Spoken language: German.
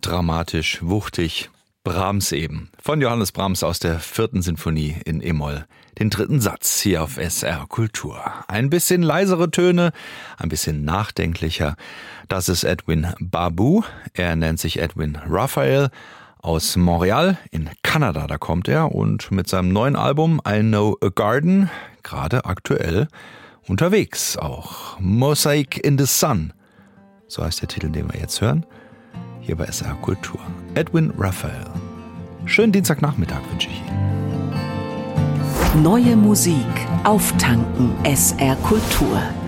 dramatisch, wuchtig. Brahms eben. Von Johannes Brahms aus der 4. Sinfonie in E-Moll. Den 3. Satz hier auf SR Kultur. Ein bisschen leisere Töne, ein bisschen nachdenklicher. Das ist Edwin Babu. Er nennt sich Edwin Raphael. Aus Montreal in Kanada, da kommt er. Und mit seinem neuen Album I Know a Garden, gerade aktuell unterwegs auch. Mosaic in the Sun. So heißt der Titel, den wir jetzt hören. Hier bei SR Kultur. Edwin Raphael. Schönen Dienstagnachmittag wünsche ich Ihnen. Neue Musik auftanken. SR Kultur.